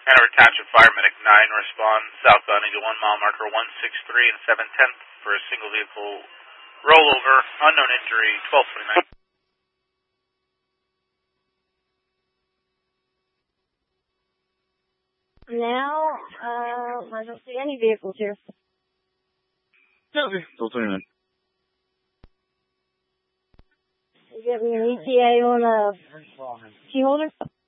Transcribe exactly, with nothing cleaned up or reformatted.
Hanover Township Fire Medic nine, respond southbound to one mile marker one six three and seven tenths for a single vehicle rollover, unknown injury, twelve twenty-nine. Now, uh, I don't see any vehicles here. Okay, twelve twenty-nine. You get me an E T A on a key holder?